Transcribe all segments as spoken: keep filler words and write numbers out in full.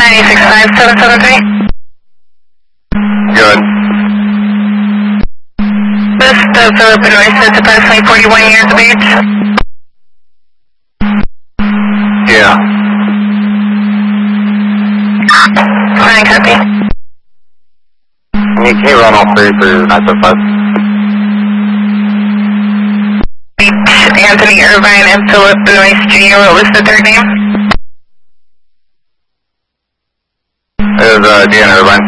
ninety-six five seven seven three. Good. This does the Benoist is approximately forty-one years of age. Yeah. Fine, copy. Can you, can you run all three for nine seven five? Anthony Irvine and Philip Benoist Junior What was the third name? It was uh, Dan Irvine.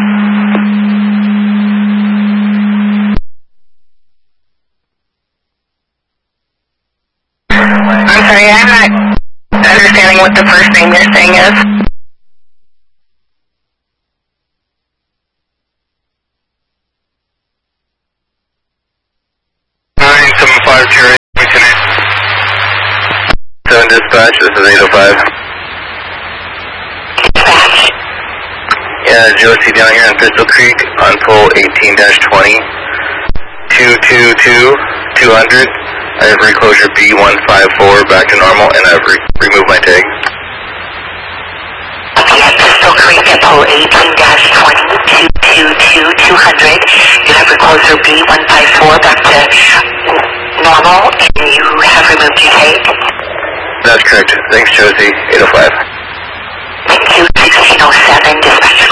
I'm sorry, I'm not understanding what the first name you're saying is. nine seven five, Jerry. seven dispatch, this is eight oh five. Dispatch. Yeah, Josie down here in Pistol Creek on pole eighteen dash twenty. two two two, two hundred. I have reclosure B one five four back to normal and I've re removed my tag. Okay, at Pistol Creek at pole eighteen dash twenty, two two two, two hundred. You have recloser B one five four back to normal and you have removed your take. That's correct. Thanks, Josie. eight oh five. Thank you, sixteen oh seven, dispatch.